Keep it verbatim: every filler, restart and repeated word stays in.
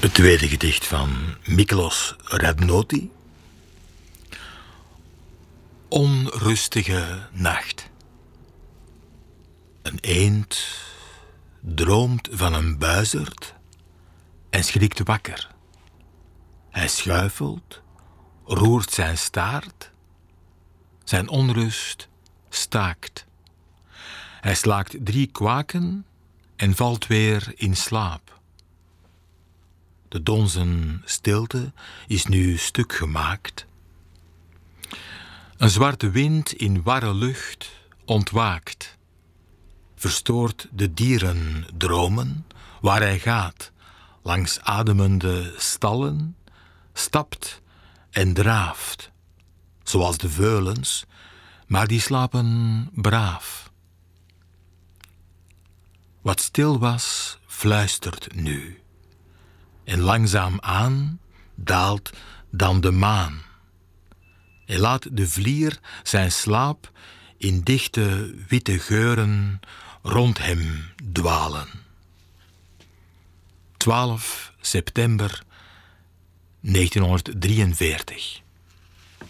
Het tweede gedicht van Miklos Radnoti. Onrustige nacht. Een eend droomt van een buizerd en schrikt wakker. Hij schuifelt, roert zijn staart. Zijn onrust staakt. Hij slaakt drie kwaken en valt weer in slaap. De donzen stilte is nu stuk gemaakt. Een zwarte wind in warre lucht ontwaakt. Verstoort de dieren dromen waar hij gaat, langs ademende stallen, stapt en draaft, zoals de veulens, maar die slapen braaf. Wat stil was, fluistert nu. En langzaam aan daalt dan de maan. Hij laat de vlier zijn slaap in dichte witte geuren rond hem dwalen. twaalf september negentienhonderddrieënveertig.